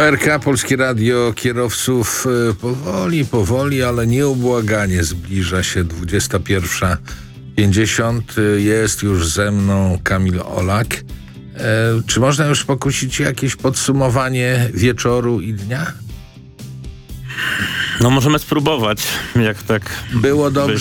PRK, Polskie Radio Kierowców powoli, ale nieubłaganie zbliża się 21:50. Jest już ze mną Kamil Olak. Czy można już pokusić jakieś podsumowanie wieczoru i dnia? No możemy spróbować, jak tak Było dobrze.